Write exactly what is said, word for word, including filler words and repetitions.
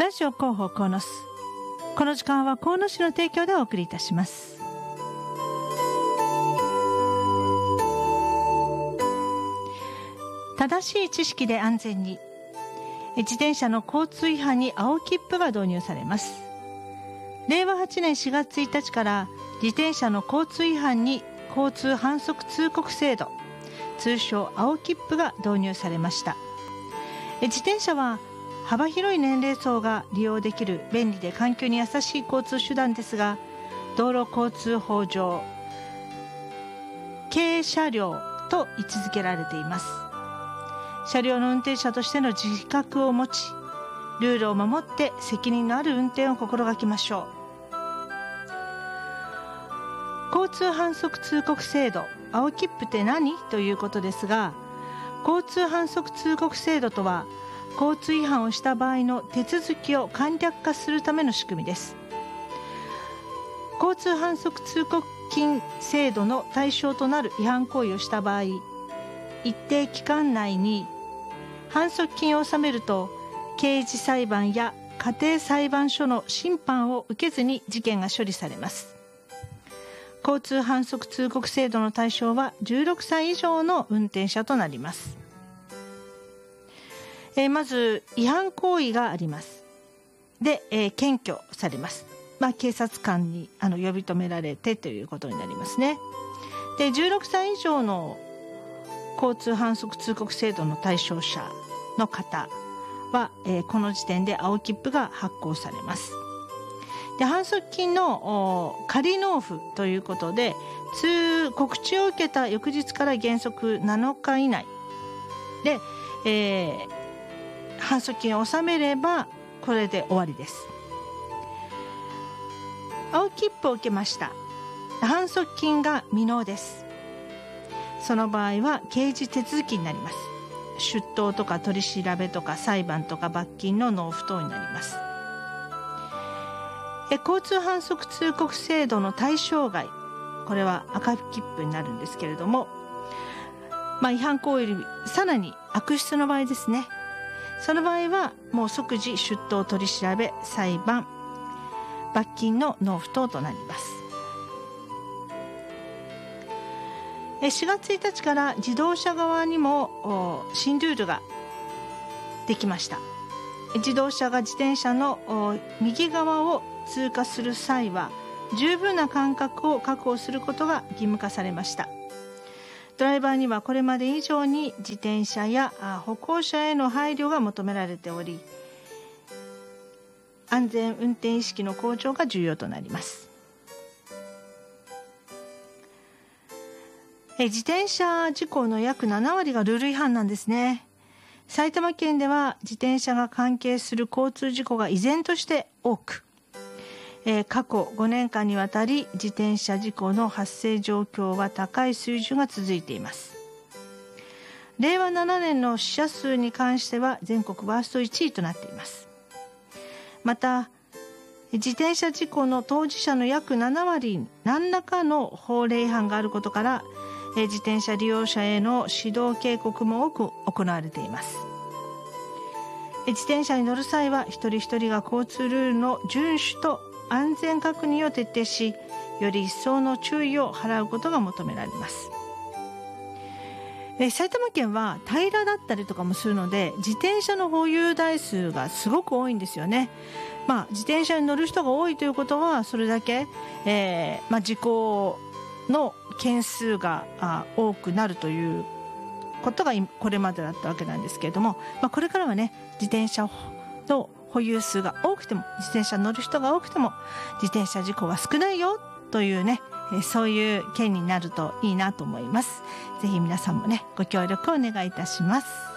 ラジオ広報鴻巣。この時間は鴻巣市の提供でお送りいたします。正しい知識で安全に。自転車の交通違反に青切符が導入されます。れいわはちねんしがつついたちから自転車の交通違反に交通反則通告制度、通称青切符が導入されました。自転車は幅広い年齢層が利用できる便利で環境に優しい交通手段ですが、道路交通法上軽車両と位置づけられています。車両の運転者としての自覚を持ち、ルールを守って責任のある運転を心がけましょう。交通反則通告制度、青切符って何ということですが、交通反則通告制度とは、交通違反をした場合の手続きを簡略化するための仕組みです。交通反則通告金制度の対象となる違反行為をした場合、一定期間内に反則金を納めると、刑事裁判や家庭裁判所の審判を受けずに事件が処理されます。交通反則通告制度の対象はじゅうろくさい以上の運転者となります。えー、まず違反行為があります。で、えー、検挙されます。まあ、警察官にあの呼び止められてということになりますね。で、じゅうろくさい以上の交通反則通告制度の対象者の方は、えー、この時点で青切符が発行されます。で、反則金の仮納付ということで、通告知を受けた翌日から原則なのか以内で、えー、反則金を納めればこれで終わりです。青切符を受けました。反則金が未納です。その場合は刑事手続きになります。出頭とか取り調べとか裁判とか罰金の納付等になります。え交通反則通告制度の対象外、これは赤切符になるんですけれども、まあ、違反行為よりさらに悪質の場合ですね。その場合はもう即時出頭取り調べ裁判罰金の納付等となります。しがつついたちから自動車側にも新ルールができました。自動車が自転車の右側を通過する際は十分な間隔を確保することが義務化されました。ドライバーにはこれまで以上に自転車や歩行者への配慮が求められており、安全運転意識の向上が重要となります。え自転車事故の約ななわりがルール違反なんですね。埼玉県では自転車が関係する交通事故が依然として多く、えー、過去ごねんかんにわたり自転車事故の発生状況は高い水準が続いています。れいわななねんの死者数に関しては全国ワーストいちいとなっています。また自転車事故の当事者の約ななわりに何らかの法令違反があることから、えー、自転車利用者への指導警告も多く行われています。自転車に乗る際は一人一人が交通ルールの遵守と安全確認を徹底し、より一層の注意を払うことが求められます。え埼玉県は平らだったりとかもするので、自転車の保有台数がすごく多いんですよね。まあ、自転車に乗る人が多いということはそれだけ、えーまあ、事故の件数があ多くなるということがこれまでだったわけなんですけれども、まあ、これからはね、自転車の保有数が多くても、自転車に乗る人が多くても自転車事故は少ないよというね、そういう県になるといいなと思います。ぜひ皆さんもね、ご協力をお願いいたします。